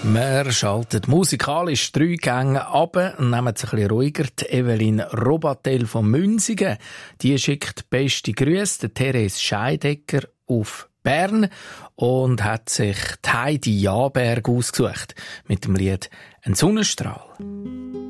Wir schalten musikalisch 3 Gänge ab und nehmen es ein bisschen ruhiger. Die Evelyn Robatel von Münzigen, die schickt beste Grüße der Therese Scheidecker auf Bern und hat sich die Heidi Jaberg ausgesucht mit dem Lied «Ein Sonnenstrahl».